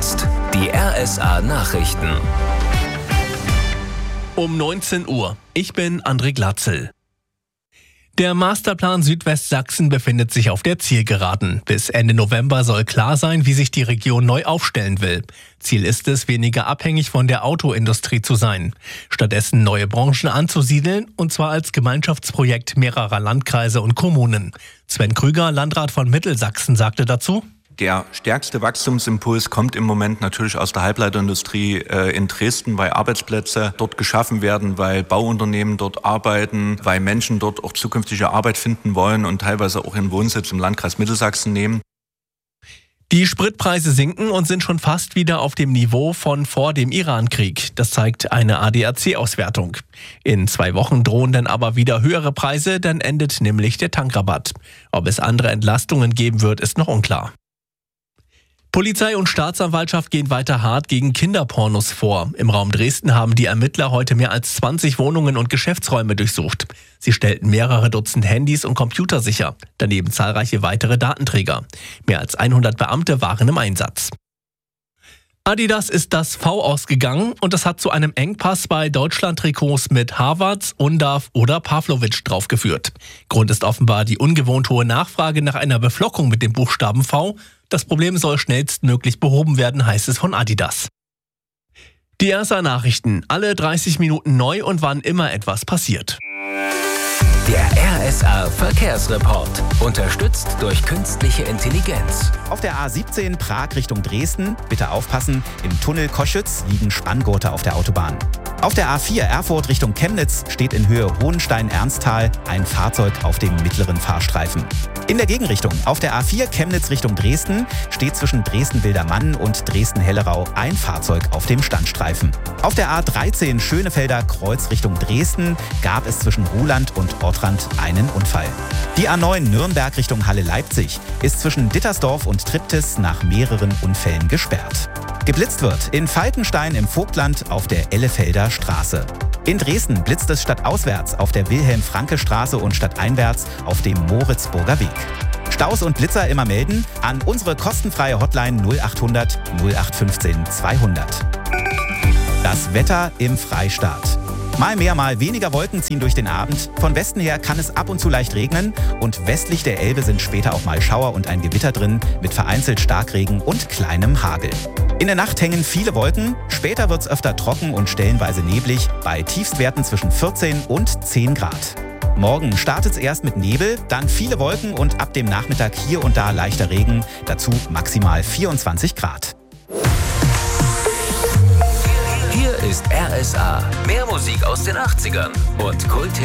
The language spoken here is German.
jetzt die RSA Nachrichten. Um 19 Uhr. Ich bin André Glatzel. Der Masterplan Südwestsachsen befindet sich auf der Zielgeraden. Bis Ende November soll klar sein, wie sich die Region neu aufstellen will. Ziel ist es, weniger abhängig von der Autoindustrie zu sein. Stattdessen neue Branchen anzusiedeln, und zwar als Gemeinschaftsprojekt mehrerer Landkreise und Kommunen. Sven Krüger, Landrat von Mittelsachsen, sagte dazu: Der stärkste Wachstumsimpuls kommt im Moment natürlich aus der Halbleiterindustrie in Dresden, weil Arbeitsplätze dort geschaffen werden, weil Bauunternehmen dort arbeiten, weil Menschen dort auch zukünftige Arbeit finden wollen und teilweise auch ihren Wohnsitz im Landkreis Mittelsachsen nehmen. Die Spritpreise sinken und sind schon fast wieder auf dem Niveau von vor dem Iran-Krieg. Das zeigt eine ADAC-Auswertung. In 2 Wochen drohen dann aber wieder höhere Preise, dann endet nämlich der Tankrabatt. Ob es andere Entlastungen geben wird, ist noch unklar. Polizei und Staatsanwaltschaft gehen weiter hart gegen Kinderpornos vor. Im Raum Dresden haben die Ermittler heute mehr als 20 Wohnungen und Geschäftsräume durchsucht. Sie stellten mehrere Dutzend Handys und Computer sicher, daneben zahlreiche weitere Datenträger. Mehr als 100 Beamte waren im Einsatz. Adidas ist das V ausgegangen und das hat zu einem Engpass bei Deutschland-Trikots mit Havertz, Undav oder Pavlovic draufgeführt. Grund ist offenbar die ungewohnt hohe Nachfrage nach einer Beflockung mit dem Buchstaben V. Das Problem soll schnellstmöglich behoben werden, heißt es von Adidas. Die RSA Nachrichten, alle 30 Minuten neu und wann immer etwas passiert. Der RSA Verkehrsreport, unterstützt durch künstliche Intelligenz. Auf der A17 Prag Richtung Dresden, bitte aufpassen, im Tunnel Koschütz liegen Spanngurte auf der Autobahn. Auf der A4 Erfurt Richtung Chemnitz steht in Höhe Hohenstein-Ernsthal ein Fahrzeug auf dem mittleren Fahrstreifen. In der Gegenrichtung auf der A4 Chemnitz Richtung Dresden steht zwischen Dresden-Wildermann und Dresden-Hellerau ein Fahrzeug auf dem Standstreifen. Auf der A13 Schönefelder Kreuz Richtung Dresden gab es zwischen Ruhland und Ortrand einen Unfall. Die A9 Nürnberg Richtung Halle-Leipzig ist zwischen Dittersdorf und Triptis nach mehreren Unfällen gesperrt. Geblitzt wird in Falkenstein im Vogtland auf der Ellefelder Straße. In Dresden blitzt es stadtauswärts auf der Wilhelm-Franke-Straße und stadteinwärts auf dem Moritzburger Weg. Staus und Blitzer immer melden an unsere kostenfreie Hotline 0800 0815 200. Das Wetter im Freistaat. Mal mehr, mal weniger Wolken ziehen durch den Abend. Von Westen her kann es ab und zu leicht regnen und westlich der Elbe sind später auch mal Schauer und ein Gewitter drin mit vereinzelt Starkregen und kleinem Hagel. In der Nacht hängen viele Wolken, später wird es öfter trocken und stellenweise neblig, bei Tiefstwerten zwischen 14 und 10 Grad. Morgen startet es erst mit Nebel, dann viele Wolken und ab dem Nachmittag hier und da leichter Regen, dazu maximal 24 Grad. Hier ist RSA, mehr Musik aus den 80ern und Kult